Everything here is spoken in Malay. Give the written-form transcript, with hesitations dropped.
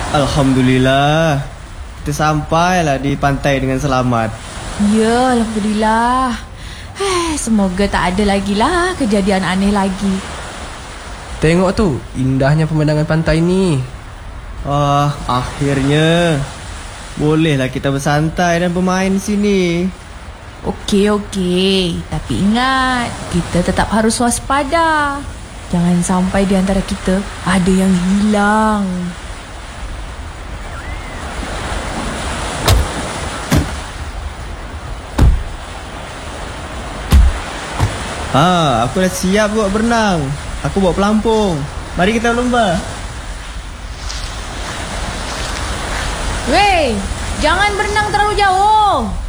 Alhamdulillah, kita sampailah di pantai dengan selamat. Ya, Alhamdulillah. Semoga tak ada lagi lah kejadian aneh lagi. Tengok tu, indahnya pemandangan pantai ni. Akhirnya bolehlah kita bersantai dan bermain di sini. Okey. Tapi ingat, kita tetap harus waspada. Jangan sampai di antara kita ada yang hilang. Aku dah siap buat berenang. Aku bawa pelampung. Mari kita berlomba. Weh, jangan berenang terlalu jauh.